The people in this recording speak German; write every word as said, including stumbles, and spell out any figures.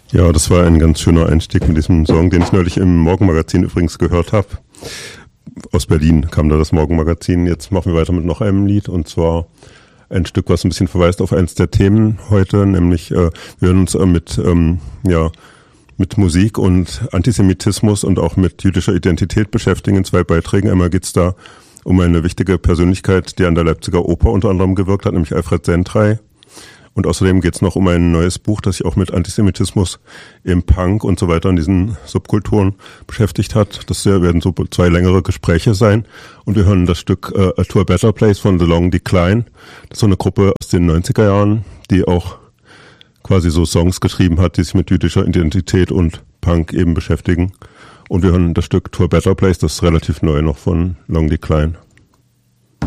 Ja, das war ein ganz schöner Einstieg mit diesem Song, den ich neulich im Morgenmagazin übrigens gehört habe. Aus Berlin kam da das Morgenmagazin. Jetzt machen wir weiter mit noch einem Lied, und zwar ein Stück, was ein bisschen verweist auf eins der Themen heute, nämlich äh, wir werden uns äh, mit ähm, ja mit Musik und Antisemitismus und auch mit jüdischer Identität beschäftigen in zwei Beiträgen. Einmal geht's da um eine wichtige Persönlichkeit, die an der Leipziger Oper unter anderem gewirkt hat, nämlich Alfred Sendrey. Und außerdem geht's noch um ein neues Buch, das sich auch mit Antisemitismus im Punk und so weiter in diesen Subkulturen beschäftigt hat. Das werden so zwei längere Gespräche sein. Und wir hören das Stück uh, A To A Better Place von The Long Decline. Das ist so eine Gruppe aus den neunziger Jahren, die auch quasi so Songs geschrieben hat, die sich mit jüdischer Identität und Punk eben beschäftigen. Und wir hören das Stück To A Better Place, das ist relativ neu noch von Long Decline.